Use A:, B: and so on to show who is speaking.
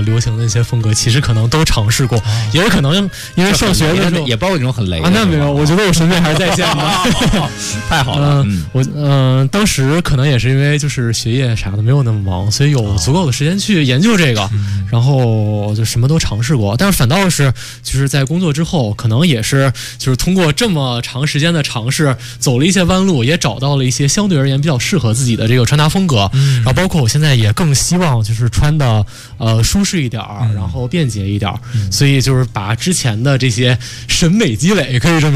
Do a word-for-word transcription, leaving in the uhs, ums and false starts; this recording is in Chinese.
A: 流行的一些风格，其实可能都尝试过，哦、也是可能因为上学的时候
B: 也包括这种很雷的
A: 啊，那没有，我觉得我审美还是在线的，
B: 太好了。嗯，
A: 我嗯、呃，当时可能也是因为就是学业啥的没有那么忙，所以有足够的时间去研究这个，哦、然后就什么都尝试过。但是反倒是就是在工作之后，可能也是就是通过这么长时间的尝试，走了一些弯路，也找到了一些相对而言比较适合自己的这个穿搭风格。嗯，然后包括我现在也更希望就是穿的呃舒适一点儿，然后便捷一点儿。嗯，所以就是把之前的这些审美积累可以这么